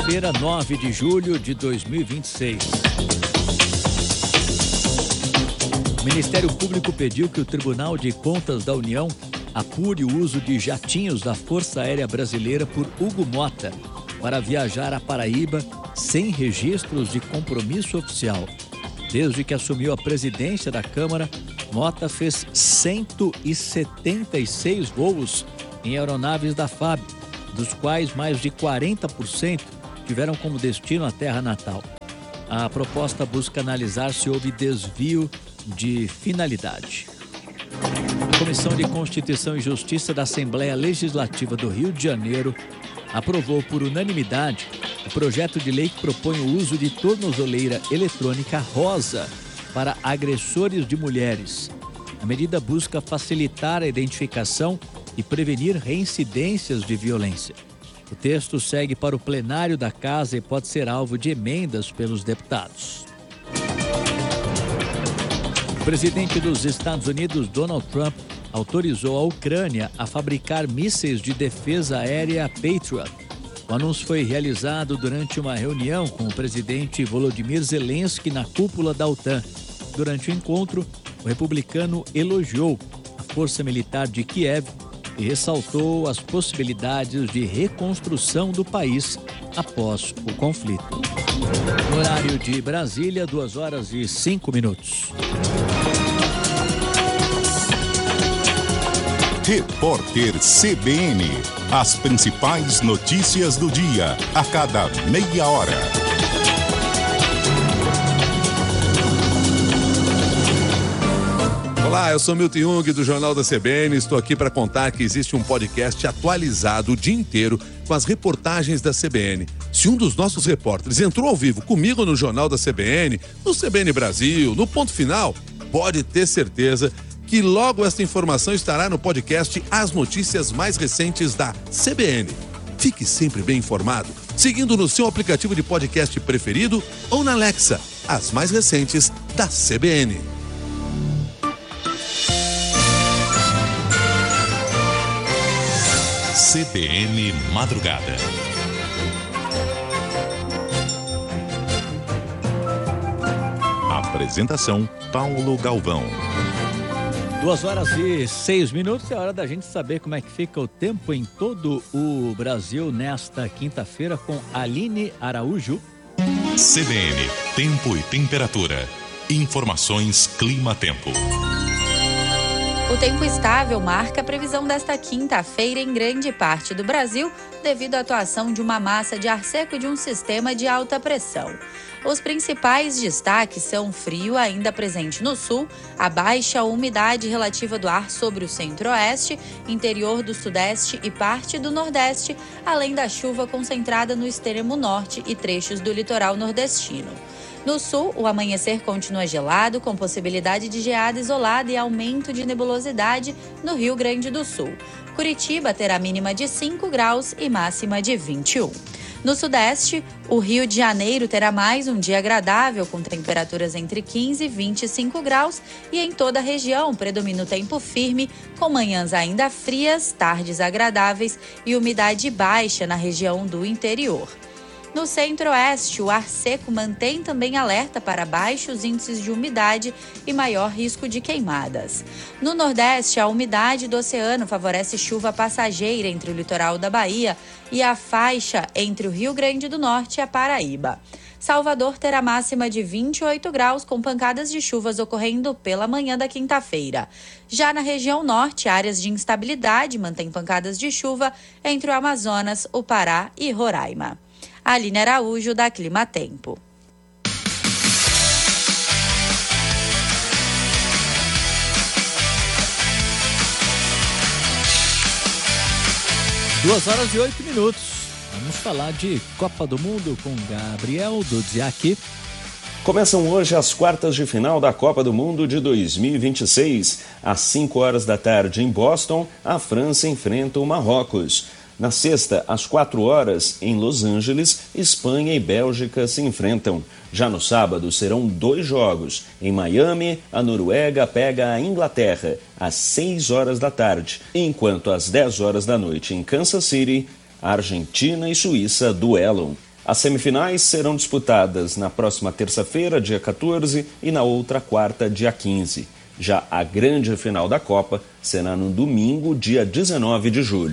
quinta-feira, 9 de julho de 2026. O Ministério Público pediu que o Tribunal de Contas da União apure o uso de jatinhos da Força Aérea Brasileira por Hugo Mota para viajar à Paraíba sem registros de compromisso oficial. Desde que assumiu a presidência da Câmara, Mota fez 176 voos em aeronaves da FAB, dos quais mais de 40% tiveram como destino a terra natal. A proposta busca analisar se houve desvio de finalidade. A Comissão de Constituição e Justiça da Assembleia Legislativa do Rio de Janeiro aprovou por unanimidade o projeto de lei que propõe o uso de tornozeleira eletrônica rosa para agressores de mulheres. A medida busca facilitar a identificação e prevenir reincidências de violência. O texto segue para o plenário da Casa e pode ser alvo de emendas pelos deputados. O presidente dos Estados Unidos, Donald Trump, autorizou a Ucrânia a fabricar mísseis de defesa aérea Patriot. O anúncio foi realizado durante uma reunião com o presidente Volodymyr Zelensky na cúpula da OTAN. Durante o encontro, o republicano elogiou a força militar de Kiev e ressaltou as possibilidades de reconstrução do país após o conflito. No horário de Brasília, 2h05. Repórter CBN. As principais notícias do dia, a cada meia hora. Olá, eu sou Milton Jung do Jornal da CBN. Estou aqui para contar que existe um podcast atualizado o dia inteiro com as reportagens da CBN. Se um dos nossos repórteres entrou ao vivo comigo no Jornal da CBN, no CBN Brasil, no Ponto Final, pode ter certeza que logo esta informação estará no podcast As Notícias Mais Recentes da CBN. Fique sempre bem informado, seguindo no seu aplicativo de podcast preferido ou na Alexa, as mais recentes da CBN. CBN Madrugada. Apresentação Paulo Galvão. 2h06. É hora da gente saber como é que fica o tempo em todo o Brasil nesta quinta-feira com Aline Araújo. CBN, tempo e temperatura. Informações Clima-Tempo. O tempo estável marca a previsão desta quinta-feira em grande parte do Brasil, devido à atuação de uma massa de ar seco e de um sistema de alta pressão. Os principais destaques são frio ainda presente no sul, a baixa umidade relativa do ar sobre o centro-oeste, interior do sudeste e parte do nordeste, além da chuva concentrada no extremo norte e trechos do litoral nordestino. No sul, o amanhecer continua gelado, com possibilidade de geada isolada e aumento de nebulosidade no Rio Grande do Sul. Curitiba terá mínima de 5 graus e máxima de 21. No sudeste, o Rio de Janeiro terá mais um dia agradável, com temperaturas entre 15 e 25 graus, e em toda a região predomina o tempo firme, com manhãs ainda frias, tardes agradáveis e umidade baixa na região do interior. No centro-oeste, o ar seco mantém também alerta para baixos índices de umidade e maior risco de queimadas. No nordeste, a umidade do oceano favorece chuva passageira entre o litoral da Bahia e a faixa entre o Rio Grande do Norte e a Paraíba. Salvador terá máxima de 28 graus, com pancadas de chuvas ocorrendo pela manhã da quinta-feira. Já na região norte, áreas de instabilidade mantêm pancadas de chuva entre o Amazonas, o Pará e Roraima. Aline Araújo, da Clima-Tempo. Duas horas e 8 minutos. Vamos falar de Copa do Mundo com Gabriel Dudziak. Começam hoje as quartas de final da Copa do Mundo de 2026. Às 5 horas da tarde em Boston, a França enfrenta o Marrocos. Na sexta, às 4 horas, em Los Angeles, Espanha e Bélgica se enfrentam. Já no sábado, serão 2 jogos. Em Miami, a Noruega pega a Inglaterra, às 6 horas da tarde, enquanto às 10 horas da noite em Kansas City, a Argentina e Suíça duelam. As semifinais serão disputadas na próxima terça-feira, dia 14, e na outra quarta, dia 15. Já a grande final da Copa será no domingo, dia 19 de julho.